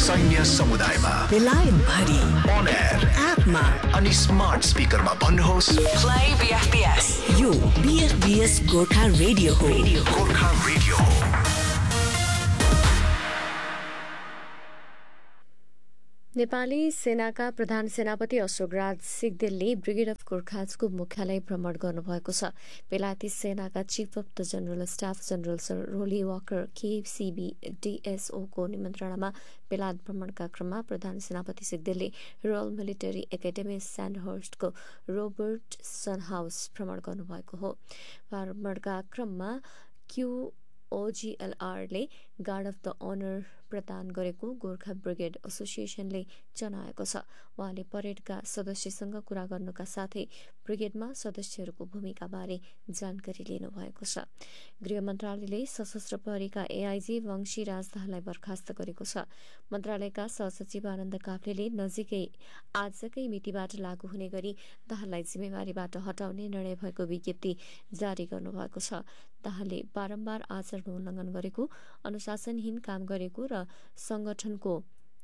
सैन्य समुदायमा बेलायत भरि अन एयर एपमा अनि स्मार्ट स्पिकरमा भन्नुहोस् प्ले बीएफबीएस। यो बीएफबीएस गोर्खा रेडियो हो। गोर्खा रेडियो हो। नेपाली सेनाका प्रधान सेनापति अशोकराज सिग्देलले ब्रिगेड अफ गोर्खाजको मुख्यालय भ्रमण गर्नुभएको छ। बेलायती सेनाका chief of the general staff general sir Roli walker KCB डीएसओको निमन्त्रणामा बेलायत भ्रमणका क्रममा प्रधान सेनापति सिग्देलले रोयल मिलिटरी एकाडेमी स्यान्डहर्स्टको रोबर्ट सन हाउस भ्रमण गर्नुभएको हो। भ्रमणका क्रममा OGLRले गार्ड अफ द अनर प्रदान गरेको गोर्खा ब्रिगेड एसोसिएसनले जनाएको छ। उहाँले परेडका सदस्यसँग कुरा गर्नुका साथै ब्रिगेडमा सदस्यहरूको भूमिकाबारे जानकारी लिनुभएको छ। गृह मन्त्रालयले सशस्त्र प्रहरीका एआईजी वंशी राजदाहाललाई बर्खास्त गरेको छ। मन्त्रालयका सहसचिव आनन्द काफ्लेले नजिकै आजकै मितिबाट लागू हुने गरी दाहाललाई जिम्मेवारीबाट हटाउने निर्णय भएको विज्ञप्ति जारी गर्नुभएको छ। दाहालले बारम्बार आचरण उल्लंघन गरेको, अनुशासनहीन काम गरेको र संगठनको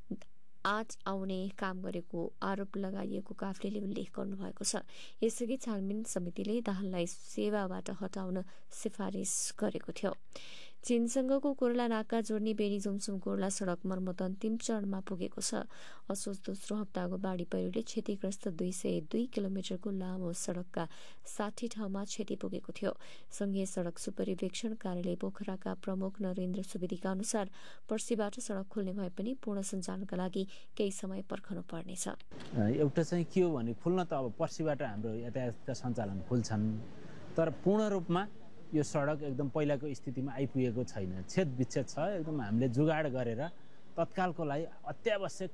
आँच आउने काम गरेको आरोप लगाइएको काफ्लेले उल्लेख गर्नुभएको छ। यसअघि छानबिन समितिले दाहाललाई सेवाबाट हटाउन सिफारिस गरेको थियो। चीनसँगको कोर्ला नाका जोड्ने बेनी जोमसुम कोर्ला सड़क मर्मत अन्तिम चरणमा पुगेको छ। असोज दोस्रो हप्ताको बाढ़ी पहिरोले क्षतिग्रस्त 202 किलोमिटरको लामो सड़कका 60 ठाउँमा क्षति पुगेको थियो। संघीय सड़क सुपरिवेक्षण कार्यालय पोखराका प्रमुख नरेन्द्र सुवेदीका अनुसार पर्सीबाट सड़क खोल्ने भए पनि पूर्ण सञ्चालनका लागि केही समय पर्खनु पर्नेछ। एउटा चाहिँ के हो भने खुल्न त अब पर्सीबाट हाम्रो यातायातका सञ्चालन खुल्छन्, तर पूर्ण रूपमा यो सडक एकदम पहिलाको स्थितिमा आइपुगेको छैन। छेद विच्छेद छ। एकदम हामीले जुगाड गरेर तत्कालको लागि अत्यावश्यक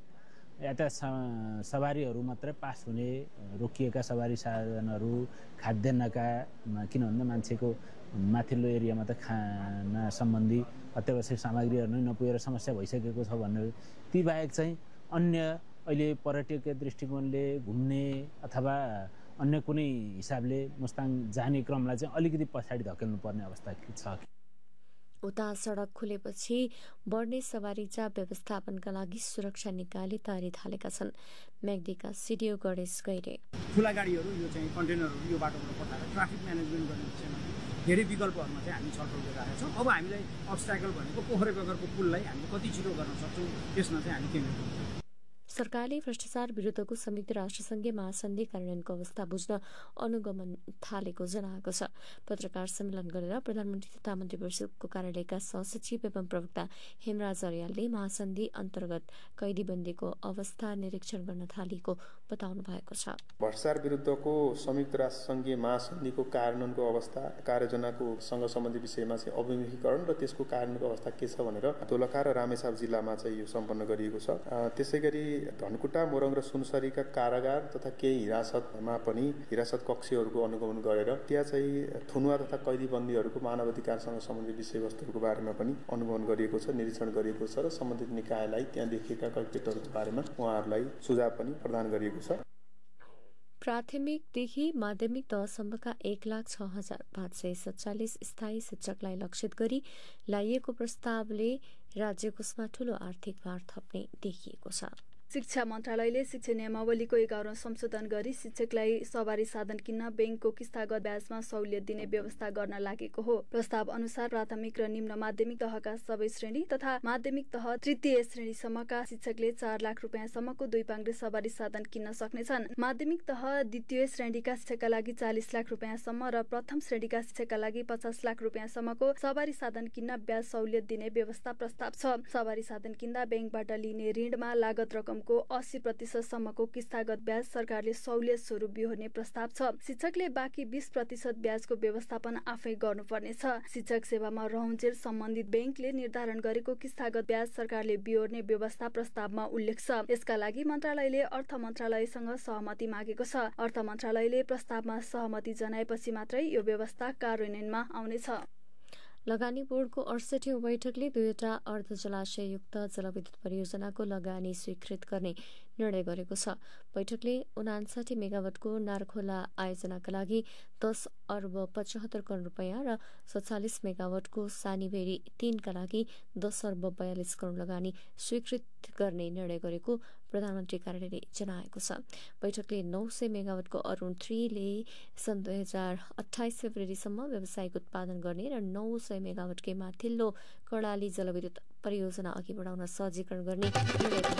यातायात सवारीहरू मात्रै पास हुने, रोकिएका सवारी साधनहरू, खाद्यान्नका, किनभने मान्छेको माथिल्लो एरियामा त खाना सम्बन्धी अत्यावश्यक सामग्रीहरू नै नपुगेर समस्या भइसकेको छ भनेर ती बाहेक चाहिँ अन्य अहिले पर्यटकीय दृष्टिकोणले घुम्ने अथवा अन्य कुनै हिसाबले मुस्ताङ जाने क्रमलाई चाहिँ अलिकति पछाडि धकेल्नु पर्ने अवस्था छ। उता सड़क खुलेपछि बढ्ने सवारी चाप व्यवस्थापनका लागि सुरक्षा निकायले तयारी थालेका छन्। म्याग्दीका सिडिओ गणेश गैरे ठुला गाडीहरू यो चाहिँ कन्टेनरहरू यो बाटोबाट पठाएर ट्राफिक म्यानेजमेन्ट गर्ने विषयमा धेरै विकल्पहरूमा चाहिँ हामी छलफल गरिरहेका छौँ। अब हामीलाई अब्स्ट्याकल भनेको पोखरे बगरको पुललाई हामीले कति छिटो गर्न सक्छौँ त्यसमा चाहिँ हामी केन्द्रित छौँ। सरकारले भ्रष्टाचार विरुद्धको संयुक्त राष्ट्रसंघीय महासन्धि कार्यान्वयनको अवस्था बुझ्न अनुगमन थालेको जनाएको छ। पत्रकार सम्मेलन गरेर प्रधानमन्त्री तथा मन्त्री परिषदको कार्यालयका सहसचिव एवं प्रवक्ता हेमराज अर्यालले महासन्धि अन्तर्गत कैदीबन्दीको अवस्था निरीक्षण गर्न थालिएको बताउनु भएको छ। भ्रष्टाचार विरुद्धको संयुक्त राष्ट्रसंघीय महासन्धिको कार्यान्वयनको अवस्था, कार्ययोजनाको सँग सम्बन्धी विषयमा चाहिँ अभिमुखीकरण र त्यसको कार्यान्वयनको अवस्था के छ भनेर दोलखा र रामेछाप जिल्लामा चाहिँ यो सम्पन्न गरिएको छ। त्यसैगरी धनकुटा, मोरङ र सुनसरीका कारागार तथा केही हिरासतमा पनि हिरासत कक्षीहरूको अनुगमन गरेर त्यहाँ चाहिँ थुनुवा तथा कैदीबन्दीहरूको मानवाधिकारसँग सम्बन्धित विषयवस्तुहरूको बारेमा पनि अनुगमन गरिएको छ, निरीक्षण गरिएको छ र सम्बन्धित निकायलाई त्यहाँ देखिएका कैफियतहरूको बारेमा उहाँहरूलाई सुझाव पनि प्रदान गरिएको छ। प्राथमिकदेखि माध्यमिक तहसम्मका 1,06,547 स्थायी शिक्षकलाई लक्षित गरी ल्याइएको प्रस्तावले राज्य कोषमा ठूलो आर्थिक भार थप्ने देखिएको छ। शिक्षा मन्त्रालयले शिक्षा नियमावलीको 11औं संशोधन गरी शिक्षकलाई सवारी साधन किन्न बैंकको किस्तागत ब्याजमा सहुलियत दिने व्यवस्था गर्न लागेको हो। प्रस्ताव अनुसार प्राथमिक र निम्न माध्यमिक तहका सबै श्रेणी तथा माध्यमिक तह तृतीय श्रेणीसम्मका शिक्षकले 4 लाख रुपियाँसम्मको 2 पाङ्ग्रे सवारी साधन किन्न सक्नेछन्। माध्यमिक तह द्वितीय श्रेणीका शिक्षकका लागि 40 लाख रुपियाँसम्म र प्रथम श्रेणीका शिक्षकका लागि 50 लाख रुपियाँसम्मको सवारी साधन किन्न ब्याज सहुलियत दिने व्यवस्था प्रस्ताव छ। सवारी साधन किन्दा बैंकबाट लिने ऋणमा लागत रकम को 80% सम्मको किस्तागत ब्याज सरकारले सहुलियत स्वरूप बिहोर्ने प्रस्ताव छ। शिक्षकले बाँकी 20% ब्याजको व्यवस्थापन आफै गर्नुपर्नेछ। शिक्षक सेवामा रहन्जेल सम्बन्धित बैंकले निर्धारण गरेको किस्तागत ब्याज सरकारले बिहोर्ने व्यवस्था प्रस्तावमा उल्लेख छ। यसका लागि मन्त्रालयले अर्थ मन्त्रालयसँग सहमति मागेको छ। अर्थ मन्त्रालयले प्रस्तावमा सहमति जनाएपछि मात्रै यो व्यवस्था कार्यान्वयनमा आउनेछ। लगानी बोर्डको 68औं बैठकले 2वटा अर्ध जलाशययुक्त जलविद्युत परियोजनाको लगानी स्वीकृत गर्ने निर्णय गरेको छ। बैठकले 59 मेगावाटको नारखोला आयोजनाका लागि 10 अर्ब 75 करोड रुपैयाँ र 47 मेगावाटको सानीभेरी 3 का लागि 10 अर्ब 42 करोड लगानी स्वीकृत गर्ने निर्णय गरेको प्रधानमन्त्री कार्यालयले जनाएको छ। बैठकले 900 मेगावाटको अरुण 3 ले सन् 2028 फेब्रुअरीसम्म व्यावसायिक उत्पादन गर्ने र 900 मेगावाटकै माथिल्लो कर्णाली जलविद्युत परियोजना अघि बढाउन सहजीकरण गर्ने निर्णय